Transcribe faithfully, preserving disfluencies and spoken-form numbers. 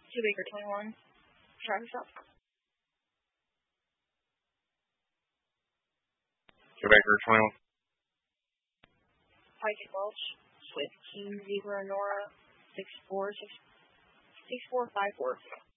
Two Baker twenty-one. Traffic stop. Two Baker twenty-one. Pike and Welch. Swift King Zebra Nora. Six four six six four five four.